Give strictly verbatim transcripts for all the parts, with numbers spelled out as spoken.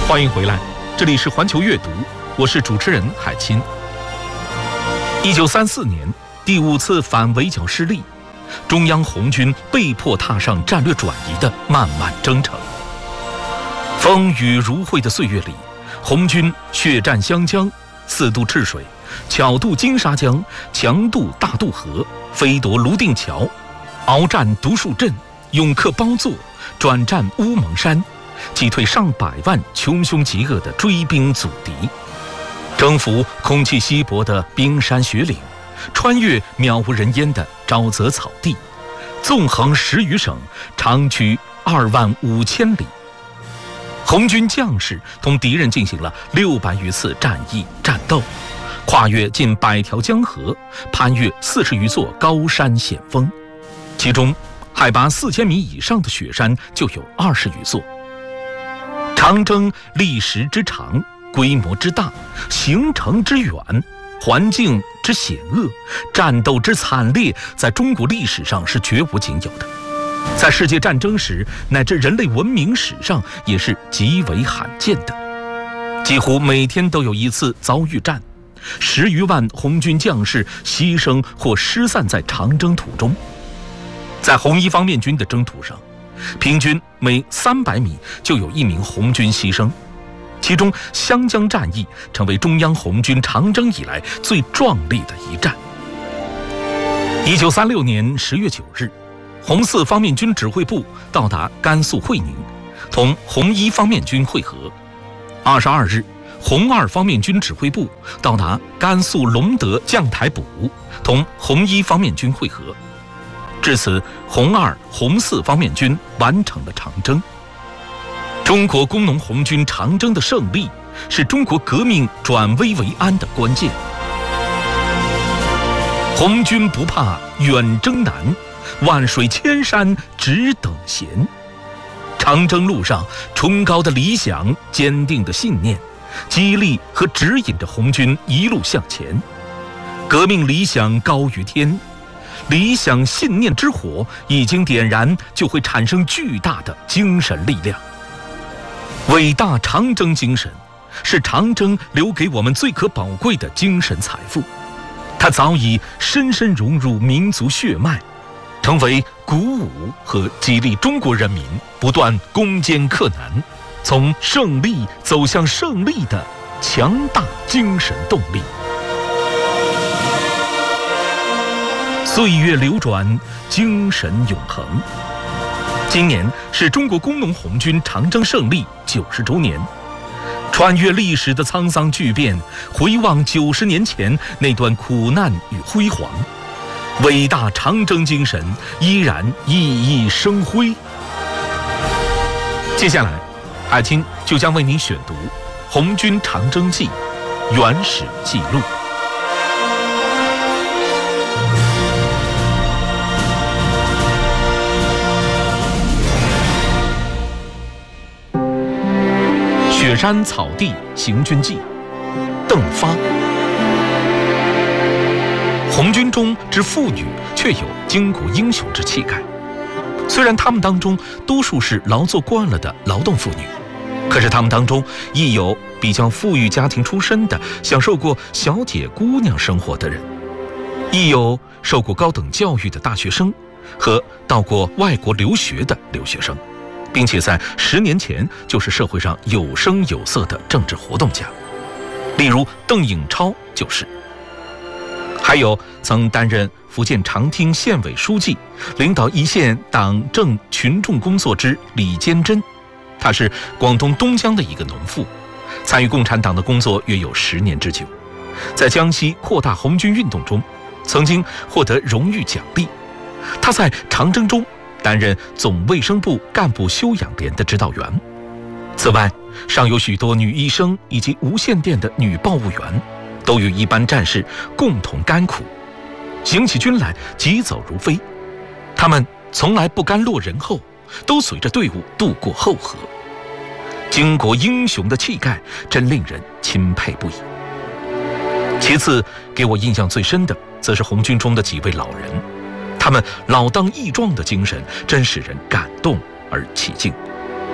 欢迎回来，这里是环球阅读，我是主持人海清。一九三四年，第五次反围剿失利，中央红军被迫踏上战略转移的漫漫征程。风雨如晦的岁月里，红军血战湘江，四渡赤水，巧渡金沙江，强渡大渡河，飞夺泸定桥，鏖战独树镇，勇克包座，转战乌蒙山，击退上百万穷凶极恶的追兵阻敌，征服空气稀薄的冰山雪岭，穿越渺无人烟的沼泽草地，纵横十余省，长驱二万五千里。红军将士同敌人进行了六百余次战役战斗，跨越近百条江河，攀越四十余座高山险峰，其中海拔四千米以上的雪山就有二十余座。长征历时之长，规模之大，行程之远，环境之险恶，战斗之惨烈，在中国历史上是绝无仅有的，在世界战争史乃至人类文明史上也是极为罕见的。几乎每天都有一次遭遇战，十余万红军将士牺牲或失散在长征途中。在红一方面军的征途上，平均每三百米就有一名红军牺牲，其中湘江战役成为中央红军长征以来最壮丽的一战。一九三六年十月九日，红四方面军指挥部到达甘肃会宁，同红一方面军会合。二十二日，红二方面军指挥部到达甘肃隆德将台堡，同红一方面军会合。至此，红二、红四方面军完成了长征。中国工农红军长征的胜利，是中国革命转危为安的关键。红军不怕远征难，万水千山只等闲。长征路上，崇高的理想、坚定的信念，激励和指引着红军一路向前。革命理想高于天，理想信念之火已经点燃，就会产生巨大的精神力量。伟大长征精神是长征留给我们最可宝贵的精神财富，它早已深深融入民族血脉，成为鼓舞和激励中国人民不断攻坚克难，从胜利走向胜利的强大精神动力。岁月流转，精神永恒。今年是中国工农红军长征胜利九十周年，穿越历史的沧桑巨变，回望九十年前那段苦难与辉煌，伟大长征精神依然熠熠生辉。接下来，海清就将为您选读《红军长征记》原始记录。雪山草地行军记，邓发。红军中之妇女却有巾帼英雄之气概，虽然他们当中多数是劳作惯了的劳动妇女，可是他们当中亦有比较富裕家庭出身的，享受过小姐姑娘生活的人，亦有受过高等教育的大学生和到过外国留学的留学生，并且在十年前就是社会上有声有色的政治活动家，例如邓颖超就是。还有曾担任福建长汀县委书记，领导一线党政群众工作之李坚贞，他是广东东江的一个农妇，参与共产党的工作约有十年之久，在江西扩大红军运动中曾经获得荣誉奖励。他在长征中担任总卫生部干部休养连的指导员。此外，尚有许多女医生以及无线电的女报务员，都与一般战士共同甘苦，行起军来疾走如飞。他们从来不甘落人后，都随着队伍渡过后河。巾帼英雄的气概真令人钦佩不已。其次，给我印象最深的则是红军中的几位老人，他们老当益壮的精神真使人感动而起敬。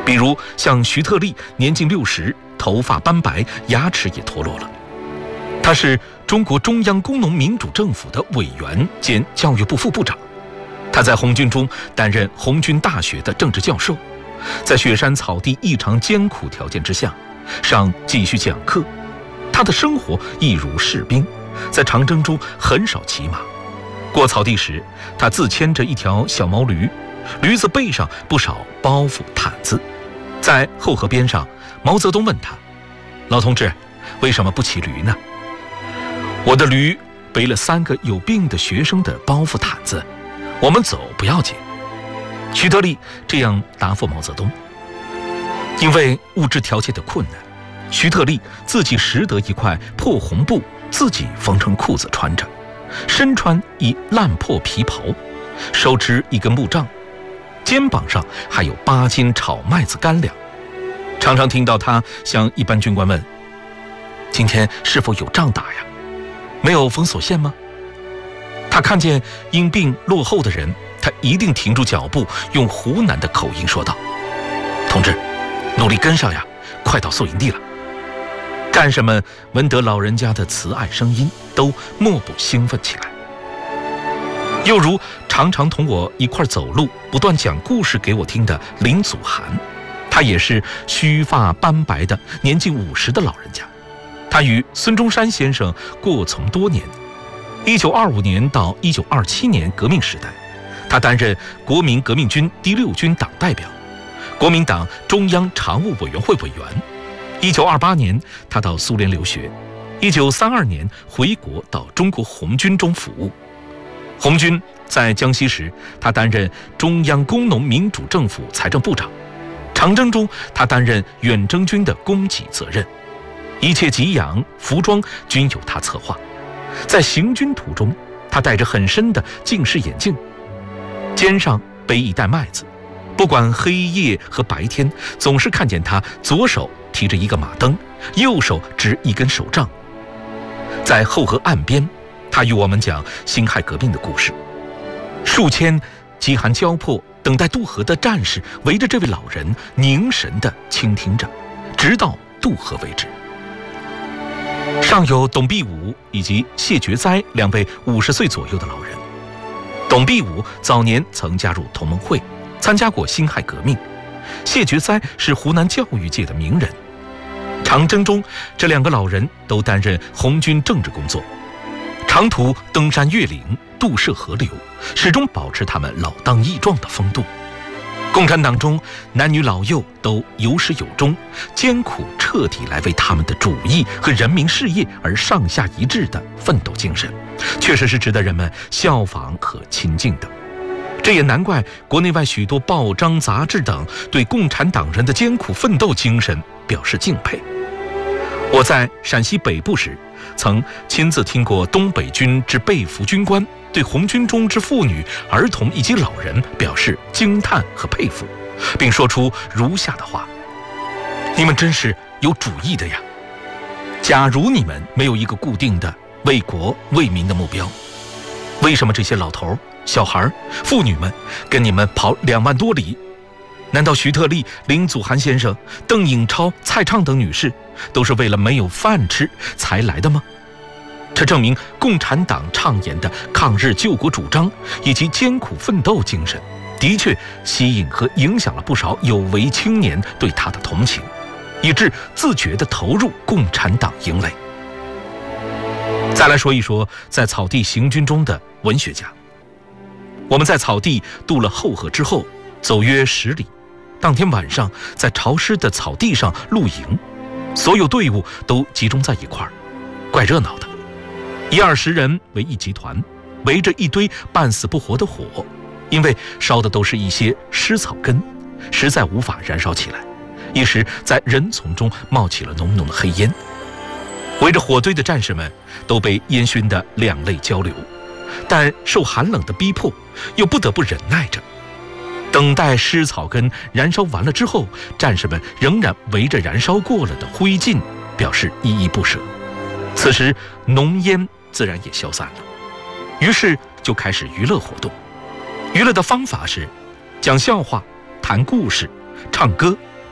比如像徐特立，年近六十，头发斑白，牙齿也脱落了。他是中国中央工农民主政府的委员兼教育部副部长。他在红军中担任红军大学的政治教授，在雪山草地异常艰苦条件之下，上继续讲课。他的生活一如士兵，在长征中很少骑马。过草地时，他自牵着一条小毛驴，驴子背上不少包袱毯子。在后河边上，毛泽东问他：“老同志，为什么不骑驴呢？”“我的驴背了三个有病的学生的包袱毯子，我们走不要紧。”徐特立这样答复毛泽东。因为物质条件的困难，徐特立自己拾得一块破红布，自己缝成裤子穿着，身穿一烂破皮袍，手持一根木杖，肩膀上还有八斤炒麦子干粮。常常听到他向一般军官问：“今天是否有仗打呀？没有封锁线吗？”他看见因病落后的人，他一定停住脚步，用湖南的口音说道：“同志，努力跟上呀，快到宿营地了。”战士们闻得老人家的慈爱声音，都莫不兴奋起来。又如常常同我一块走路，不断讲故事给我听的林祖涵，他也是须发斑白的年近五十的老人家。他与孙中山先生过从多年。一九二五年到一九二七年革命时代，他担任国民革命军第六军党代表，国民党中央常务委员会委员。一九二八年，他到苏联留学。一九三二年回国，到中国红军中服务。红军在江西时，他担任中央工农民主政府财政部长。长征中，他担任远征军的供给责任，一切给养、服装均由他策划。在行军途中，他戴着很深的近视眼镜，肩上背一袋麦子，不管黑夜和白天，总是看见他左手提着一个马灯，右手执一根手杖。在后河岸边，他与我们讲辛亥革命的故事。数千饥寒交迫等待渡河的战士围着这位老人凝神地倾听着，直到渡河为止。上有董必武以及谢觉哉两位五十岁左右的老人。董必武早年曾加入同盟会，参加过辛亥革命。谢觉哉是湖南教育界的名人。长征中，这两个老人都担任红军政治工作，长途登山越岭，渡涉河流，始终保持他们老当益壮的风度。共产党中男女老幼都有始有终，艰苦彻底来为他们的主义和人民事业而上下一致的奋斗精神，确实是值得人们效仿和亲近的。这也难怪国内外许多报章杂志等对共产党人的艰苦奋斗精神表示敬佩。我在陕西北部时，曾亲自听过东北军之被俘军官对红军中之妇女、儿童以及老人表示惊叹和佩服，并说出如下的话：“你们真是有主意的呀！假如你们没有一个固定的为国为民的目标，为什么这些老头、小孩、妇女们跟你们跑两万多里？难道徐特立、林祖涵先生、邓颖超、蔡畅等女士都是为了没有饭吃才来的吗？”这证明共产党倡言的抗日救国主张以及艰苦奋斗精神，的确吸引和影响了不少有为青年对他的同情，以致自觉地投入共产党营垒。再来说一说在草地行军中的文学家。我们在草地渡了后河之后，走约十里，当天晚上在潮湿的草地上露营，所有队伍都集中在一块儿，怪热闹的。一二十人为一集团，围着一堆半死不活的火，因为烧的都是一些湿草根，实在无法燃烧起来，一时在人丛中冒起了浓浓的黑烟。围着火堆的战士们都被烟熏得两泪交流，但受寒冷的逼迫，又不得不忍耐着，等待湿草根燃烧完了之后，战士们仍然围着燃烧过了的灰烬表示依依不舍。此时浓烟自然也消散了，于是就开始娱乐活动。娱乐的方法是讲笑话、谈故事、唱歌、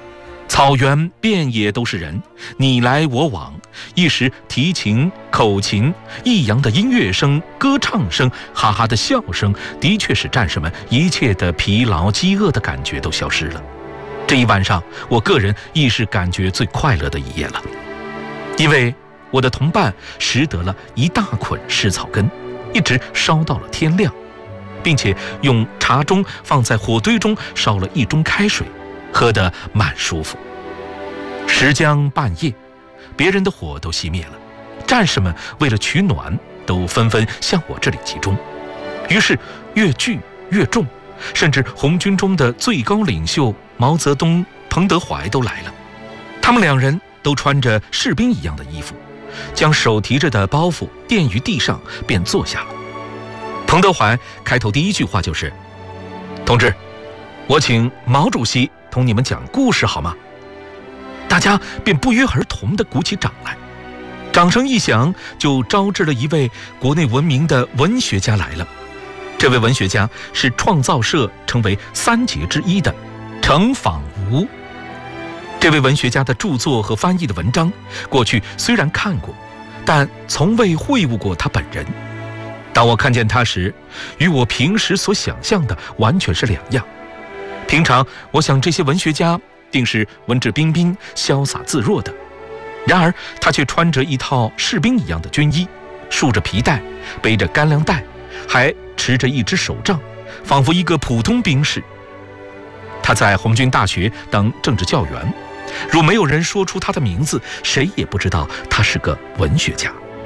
草原遍野都是人，你来我往，一时提琴、口琴、抑扬的音乐声、歌唱声、哈哈的笑声，的确使战士们一切的疲劳、饥饿的感觉都消失了。这一晚上，我个人亦是感觉最快乐的一夜了，因为我的同伴拾得了一大捆湿草根，一直烧到了天亮，并且用茶盅放在火堆中烧了一盅开水，喝得蛮舒服。时将半夜，别人的火都熄灭了，战士们为了取暖，都纷纷向我这里集中。于是越聚越重，甚至红军中的最高领袖毛泽东、彭德怀都来了。他们两人都穿着士兵一样的衣服，将手提着的包袱垫于地上，便坐下了。彭德怀开头第一句话就是：“同志，我请毛主席同你们讲故事好吗？”大家便不约而同地鼓起掌来，掌声一响，就招致了一位国内闻名的文学家来了。这位文学家是创造社称为三杰之一的程仿吾。这位文学家的著作和翻译的文章，过去虽然看过，但从未会晤过他本人。当我看见他时，与我平时所想象的完全是两样。平常我想这些文学家定是文质彬彬、潇洒自若的，然而他却穿着一套士兵一样的军衣，束着皮带，背着干粮袋，还持着一支手杖，仿佛一个普通兵士。他在红军大学当政治教员，若没有人说出他的名字，谁也不知道他是个文学家。